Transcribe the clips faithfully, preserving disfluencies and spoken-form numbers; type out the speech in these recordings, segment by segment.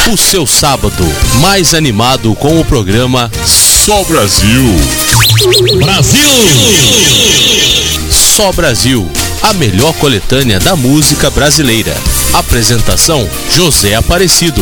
O seu sábado mais animado com o programa Só Brasil. Brasil! Só Brasil, a melhor coletânea da música brasileira. Apresentação José Aparecido.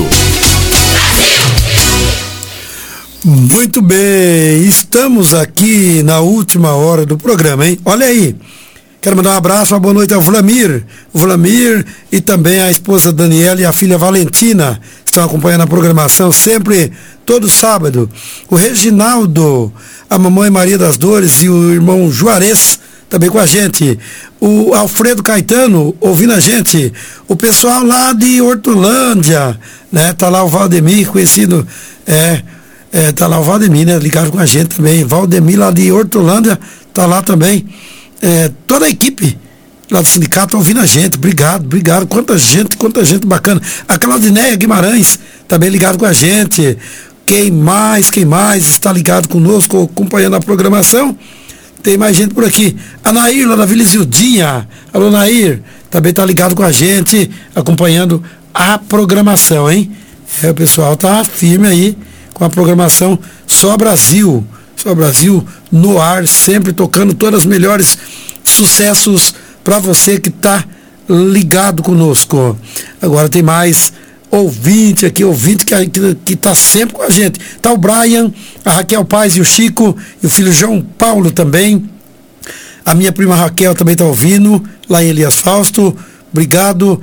Muito bem, estamos aqui na última hora do programa, hein? Olha aí. Quero mandar um abraço, uma boa noite ao Vlamir. O Vlamir e também a esposa Daniela e a filha Valentina estão acompanhando a programação sempre, todo sábado. O Reginaldo, a mamãe Maria das Dores e o irmão Juarez também com a gente. O Alfredo Caetano ouvindo a gente. O pessoal lá de Hortolândia, né? Tá lá o Valdemir, conhecido, é, é, tá lá o Valdemir, né? Ligado com a gente também. Valdemir lá de Hortolândia, tá lá também. É, toda a equipe lá do sindicato tá ouvindo a gente, obrigado, obrigado, quanta gente, quanta gente bacana. A Claudineia Guimarães também ligado com a gente. Quem mais, quem mais está ligado conosco, acompanhando a programação? Tem mais gente por aqui. A Nair, lá da Vila Isildinha. Alô, Nair, também está ligado com a gente, acompanhando a programação, hein? É, o pessoal tá firme aí com a programação Só Brasil. Só Brasil no ar, sempre tocando todos os melhores sucessos para você que está ligado conosco. Agora tem mais ouvinte aqui, ouvinte que, que, que tá sempre com a gente. Tá o Brian, a Raquel Paz e o Chico, e o filho João Paulo também. A minha prima Raquel também está ouvindo, lá em Elias Fausto. Obrigado.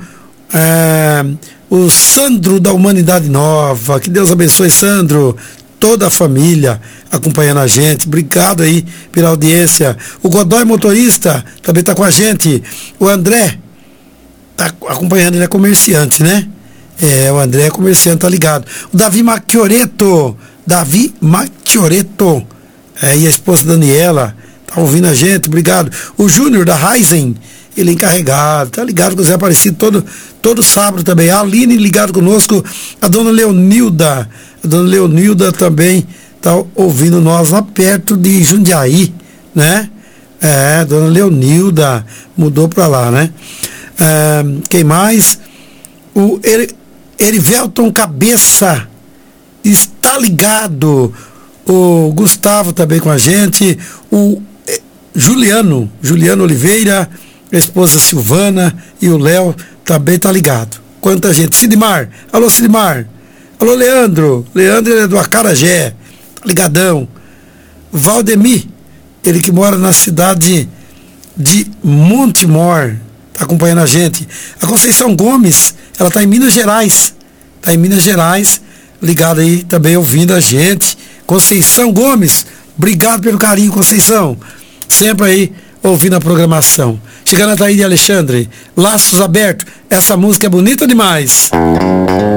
É, o Sandro da Humanidade Nova, que Deus abençoe, Sandro. Toda a família acompanhando a gente, obrigado aí pela audiência. O Godoy Motorista também está com a gente. O André está acompanhando, ele é comerciante, né? É, o André é comerciante, tá ligado. O Davi Macchioretto, Davi Macchioretto, é, e a esposa Daniela, tá ouvindo a gente, obrigado. O Júnior da Raizen, ele é encarregado, tá ligado com o Zé Aparecido todo, todo sábado também. A Aline ligado conosco, a dona Leonilda, a dona Leonilda também tá ouvindo nós lá perto de Jundiaí, né? É, a dona Leonilda mudou pra lá, né? É, quem mais? O Erivelton Cabeça está ligado. O Gustavo também com a gente. O Juliano, Juliano Oliveira, a esposa Silvana e o Léo também tá ligado. Quanta gente. Sidmar, alô Sidmar. Alô Leandro, Leandro ele é do Acarajé, tá ligadão. Valdemir, ele que mora na cidade de Montemor, tá acompanhando a gente. A Conceição Gomes, ela tá em Minas Gerais, tá em Minas Gerais, ligada aí também ouvindo a gente. Conceição Gomes, obrigado pelo carinho, Conceição, sempre aí ouvindo a programação. Chegando a Thaís de Alexandre, Laços Abertos, essa música é bonita demais.